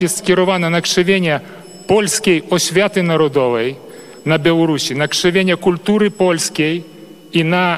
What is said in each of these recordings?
jest skierowana na krzewienie polskiej oświaty narodowej na Białorusi, na krzewienie kultury polskiej i na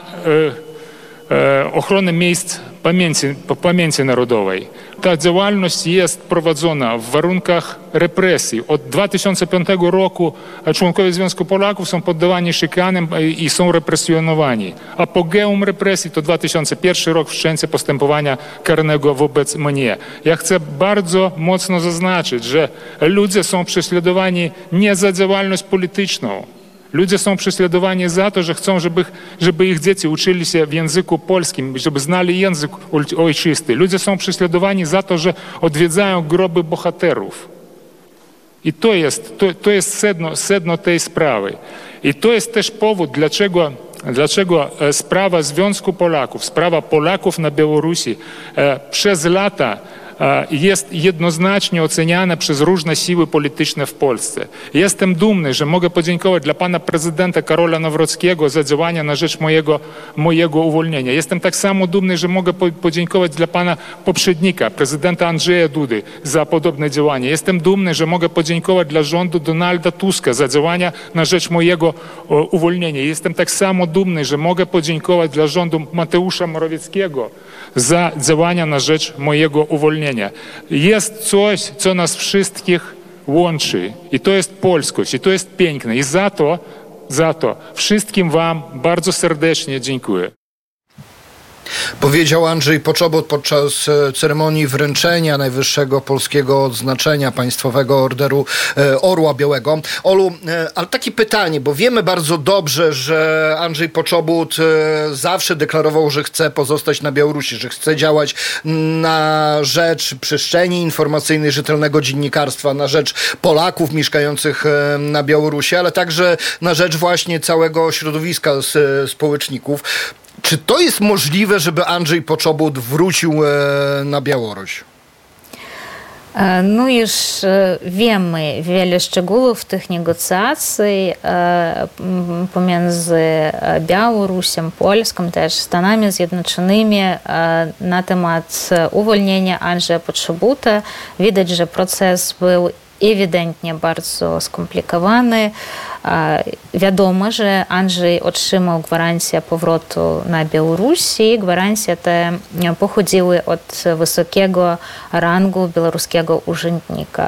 ochronę miejsc pamięci narodowej. Ta działalność jest prowadzona w warunkach represji. Od 2005 roku członkowie Związku Polaków są poddawani szykanom i są represjonowani. Apogeum represji to 2001 rok, wszczęcie postępowania karnego wobec mnie. Ja chcę bardzo mocno zaznaczyć, że ludzie są prześladowani nie za działalność polityczną. Ludzie są prześladowani za to, że chcą, żeby ich dzieci uczyli się w języku polskim, żeby znali język ojczysty. Ludzie są prześladowani za to, że odwiedzają groby bohaterów. I to jest sedno tej sprawy. I to jest też powód, dlaczego sprawa Związku Polaków, sprawa Polaków na Białorusi przez lata jest jednoznacznie oceniana przez różne siły polityczne w Polsce. Jestem dumny, że mogę podziękować dla pana prezydenta Karola Nawrockiego za działania na rzecz mojego uwolnienia. Jestem tak samo dumny, że mogę podziękować dla pana poprzednika, prezydenta Andrzeja Dudy, za podobne działania. Jestem dumny, że mogę podziękować dla rządu Donalda Tuska za działania na rzecz mojego uwolnienia. Jestem tak samo dumny, że mogę podziękować dla rządu Mateusza Morawieckiego za działania na rzecz mojego uwolnienia. Jest coś, co nas wszystkich łączy i to jest polskość i to jest piękne i za to wszystkim wam bardzo serdecznie dziękuję. Powiedział Andrzej Poczobut podczas ceremonii wręczenia najwyższego polskiego odznaczenia państwowego Orderu Orła Białego. Olu, ale takie pytanie, bo wiemy bardzo dobrze, że Andrzej Poczobut zawsze deklarował, że chce pozostać na Białorusi, że chce działać na rzecz przestrzeni informacyjnej, rzetelnego dziennikarstwa, na rzecz Polaków mieszkających na Białorusi, ale także na rzecz właśnie całego środowiska społeczników. Czy to jest możliwe, żeby Andrzej Poczobut wrócił na Białoruś? No już wiemy wiele szczegółów tych negocjacji pomiędzy Białorusią, Polską, też Stanami Zjednoczonymi na temat uwolnienia Andrzeja Poczobuta. Widać, że proces był ewidentnie bardzo skomplikowany. Wiadomo, że Andrzej otrzymał gwarancję powrotu na Białorusi. Gwarancje te pochodziły od wysokiego rangu białoruskiego urzędnika.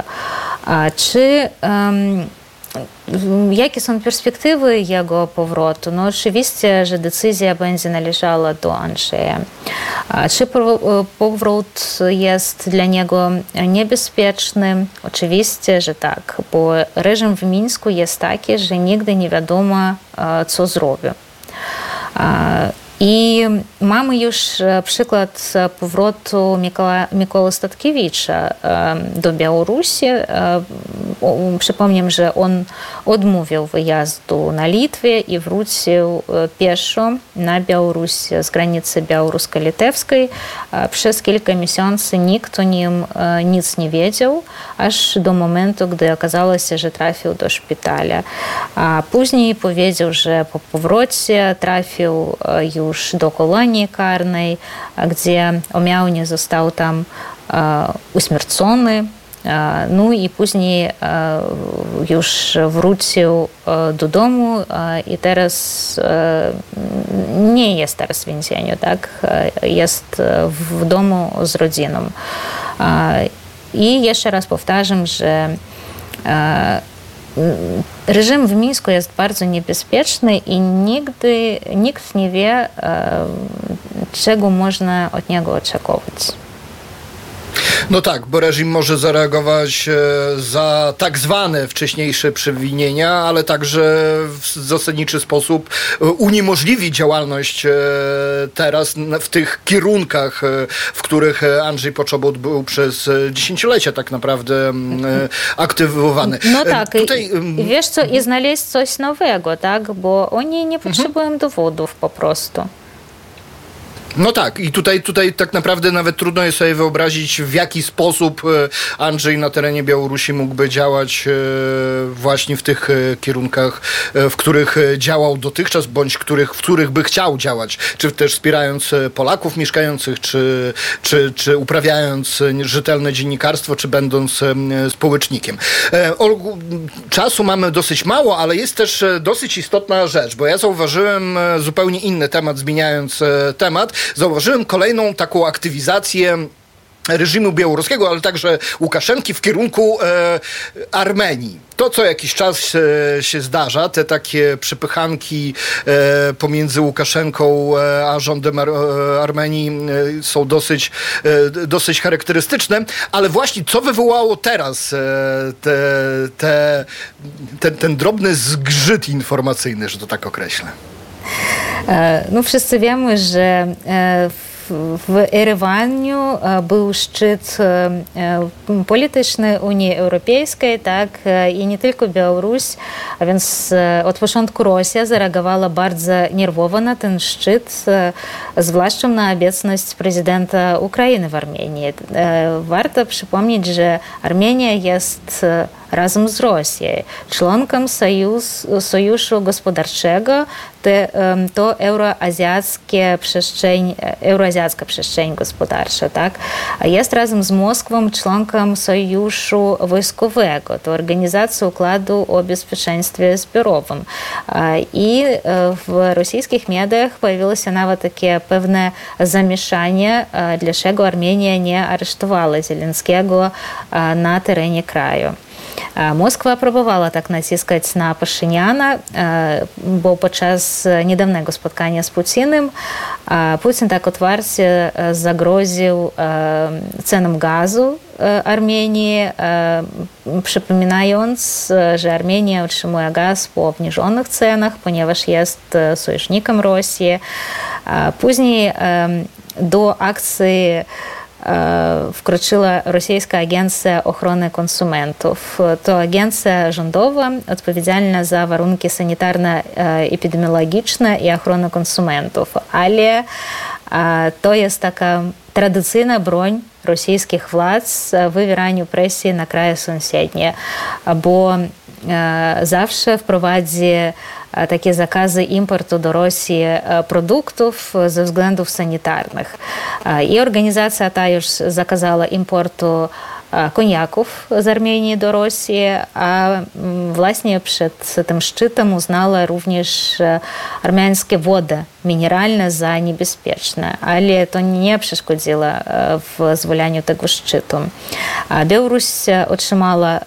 Jakie są perspektywy jego powrotu? No oczywiście, że decyzja będzie należała do Andrzeja. Czy powrót jest dla niego niebezpieczny? Oczywiście, że tak, bo reżim w Mińsku jest taki, że nigdy nie wiadomo, co zrobi. I mamy już przykład powrotu Mikołaja Statkiewicza do Białorusi. Przypomnę, że on odmówił wyjazdu na Litwę i wrócił pieszo na Białoruś z granicy białorusko-litewskiej. Przez kilka miesięcy nikt o nim nic nie wiedział, aż do momentu, gdy okazało się, że trafił do szpitala. A później powiedział, że po powrocie trafił już do kolonii karnej, gdzie umialnie został tam uśmiercony. No i później już wrócił do domu i teraz nie jest teraz w więzieniu, tak? Jest w domu z rodziną. I jeszcze raz powtarzam, że reżim w Mińsku jest bardzo niebezpieczny i nikt nie wie, czego można od niego oczekiwać. No tak, bo reżim może zareagować za tak zwane wcześniejsze przewinienia, ale także w zasadniczy sposób uniemożliwi działalność teraz w tych kierunkach, w których Andrzej Poczobut był przez dziesięciolecia tak naprawdę aktywowany. No tak, tutaj, wiesz co, i znaleźć coś nowego, tak, bo oni nie potrzebują dowodów po prostu. No tak, i tutaj tak naprawdę nawet trudno jest sobie wyobrazić, w jaki sposób Andrzej na terenie Białorusi mógłby działać właśnie w tych kierunkach, w których działał dotychczas, bądź w których by chciał działać, czy też wspierając Polaków mieszkających, czy uprawiając rzetelne dziennikarstwo, czy będąc społecznikiem. Olgu, czasu mamy dosyć mało, ale jest też dosyć istotna rzecz, bo ja zauważyłem zupełnie inny temat, zmieniając temat, zauważyłem kolejną taką aktywizację reżimu białoruskiego, ale także Łukaszenki w kierunku Armenii. To co jakiś czas się zdarza, te takie przepychanki pomiędzy Łukaszenką a rządem Armenii są dosyć charakterystyczne, ale właśnie co wywołało teraz ten drobny zgrzyt informacyjny, że to tak określę? No wszyscy wiemy, że w Erywaniu był szczyt polityczny Unii Europejskiej, tak, i nie tylko Białoruś, a więc od początku Rosja zareagowała bardzo nerwowo na ten szczyt, zwłaszcza na obecność prezydenta Ukrainy w Armenii. Warto przypomnieć, że Armenia jest razem z Rosją członkiem Sojuszu Gospodarczego, to euroazjatycka przestrzeń gospodarcza, tak? Jest razem z Moskwą członkiem Sojuszu Wojskowego, to Organizacja Układu o Bezpieczeństwie Zbiorowym. I w rosyjskich mediach pojawiło się nawet takie pewne zamieszanie, dlaczego Armenia nie aresztowała Zelenskiego na terenie kraju. Moskwa próbowała tak naciskać na Paszyniana, bo podczas niedawnego spotkania z Putinem Putin tak otwarcie zagroził ceną gazu Armenii, przypominając, że Armenia otrzymuje gaz po obniżonych cenach, ponieważ jest sojusznikiem Rosji. Później do akcji wkroczyła Rosyjska Agencja Ochrony Konsumentów. To agencja rządowa odpowiedzialna za warunki sanitarno-epidemiologiczne i ochronę konsumentów, ale to jest taka tradycyjna broń rosyjskich władz w wywieraniu presji na kraje sąsiednie, bo zawsze wprowadzi takie zakazy importu do Rosji produktów ze względów sanitarnych. I organizacja ta już zakazała importu koniaków z Armenii do Rosji, a właśnie przed tym szczytem uznała również armeńskie wody mineralne za niebezpieczne, ale to nie przeszkodziło w zwalaniu tego szczytu. Białoruś otrzymała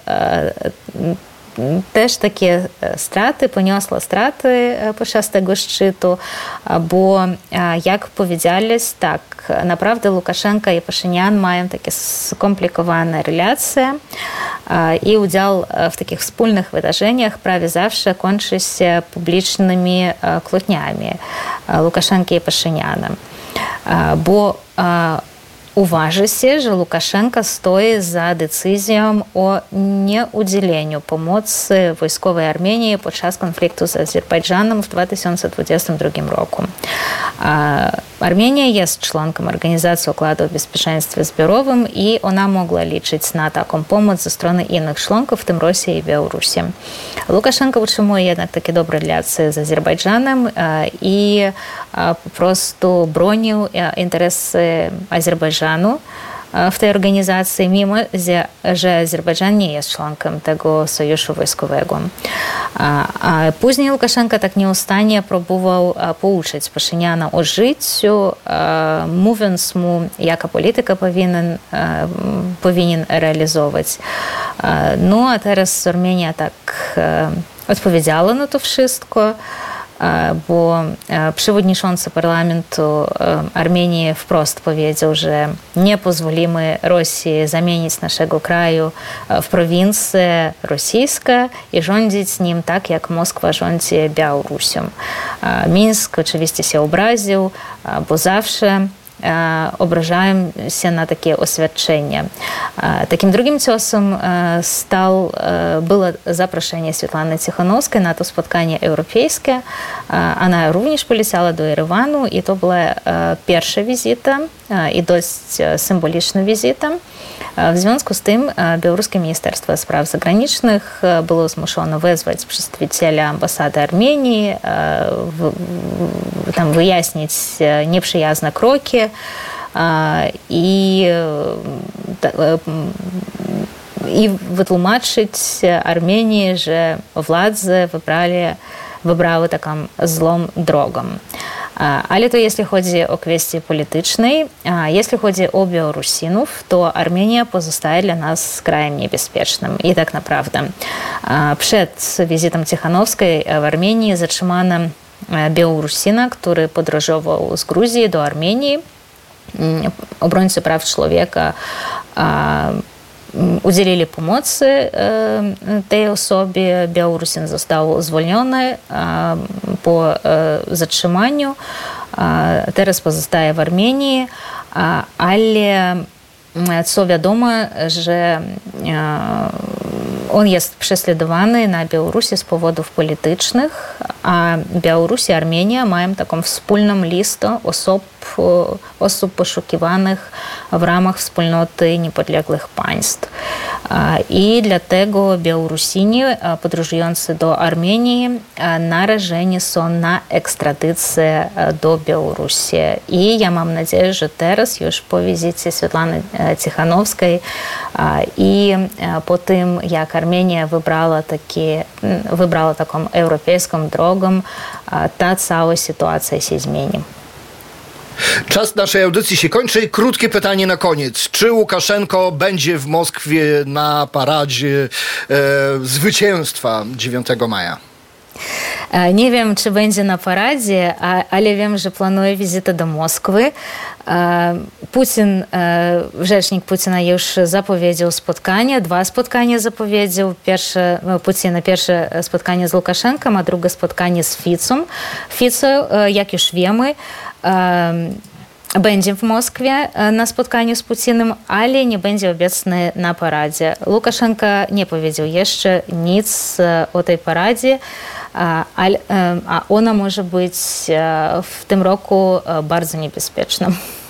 też takie straty, poniosła straty podczas tego szczytu, bo jak powiedziałeś, tak, naprawdę Łukaszenka i Paszynian mają takie skomplikowane relacje i udział w takich wspólnych wydarzeniach prawie zawsze kończy się publicznymi kłótniami Łukaszenki i Paszyniana, bo uważa się, że Łukaszenka stoi za decyzją o nieudzieleniu pomocy wojskowej Armenii podczas konfliktu z Azerbejdżanem w 2022 roku. Armenia jest członkiem Organizacji Układu o Bezpieczeństwie Zbiorowym i ona mogła liczyć na taką pomoc ze strony innych członków, w tym Rosji i Białorusi. Łukaszenka utrzymuje jednak takie dobre relacje z Azerbejdżanem i po prostu bronił interesy Azerbejdżanu w tej organizacji, mimo że Azerbejdżan nie jest członkiem tego sojuszu wojskowego. A później Łukaszenka tak nieustannie próbował pouczyć Paszyniana o życiu, mówiąc mu, jaka polityka powinien realizować. No a teraz Armenia tak odpowiedziała na to wszystko, bo przewodniczący parlamentu Armenii wprost powiedział, że nie pozwolimy Rosji zamienić naszego kraju w prowincję rosyjską i rządzić nim tak, jak Moskwa rządzi Białorusią. Mińsk oczywiście się obraził, bo zawsze obrażają się na takie oświadczenia. Takim drugim ciosem było zaproszenie Светланы Тихановской na to spotkanie europejskie. Ona również poleciała do Еревану i to była pierwsza wizyta i dość symboliczna wizyta. W związku z tym Białoruskie Ministerstwo Spraw Zagranicznych było zmuszone wezwać przedstawiciela ambasady Armenii, tam wyjaśnić nieprzyjazne kroki i wytłumaczyć Armenii, że władze wybrały taką złą drogą. Ale to jeśli chodzi o kwestie polityczne. Jeśli chodzi o Białorusinów, to Armenia pozostaje dla nas krajem niebezpiecznym. I tak naprawdę przed wizytą Tichanowskiej w Armenii zatrzymano Białorusina, który podróżował z Gruzji do Armenii. Obrońcy praw człowieka udzielili pomocy tej osobie. Białorusin został zwolniony po zatrzymaniu. Teraz pozostaje w Armenii, ale co wiadomo, że on jest prześladowany na Białorusi z powodów politycznych, a Białoruś i Armenia mają taką wspólną listę osób poszukiwanych w ramach wspólnoty niepodległych państw. I dlatego Białorusini podróżujący do Armenii narażeni są na ekstradycję do Białorusi. I ja mam nadzieję, że teraz już po wizycie Светланы Тихановskiej i po tym, jak Armenia wybrała taką europejską drogą, ta cała sytuacja się zmieni. Czas naszej audycji się kończy. Krótkie pytanie na koniec. Czy Łukaszenko będzie w Moskwie na paradzie zwycięstwa 9 maja? Nie wiem, czy będzie na paradzie, ale wiem, że planuje wizytę do Moskwy. Rzecznik Putina już zapowiedział spotkanie, 2 spotkania zapowiedział. Pierwsze spotkanie z Łukaszenką, a drugie spotkanie z Ficą. Fico, jak już wiemy, będzie w Moskwie na spotkaniu z Putinem, ale nie będzie obecny na paradzie. Łukaszenko nie powiedział jeszcze nic o tej paradzie, a ona może być w tym roku bardzo niebezpieczna.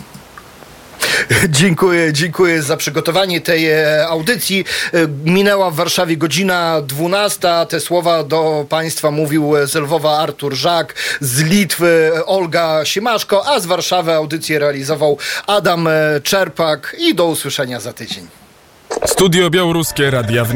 Dziękuję za przygotowanie tej audycji. Minęła w Warszawie godzina 12. Te słowa do Państwa mówił z Lwowa Artur Żak, z Litwy Olga Siemaszko, a z Warszawy audycję realizował Adam Czerpak i do usłyszenia za tydzień. Studio Białoruskie Radia Wnet.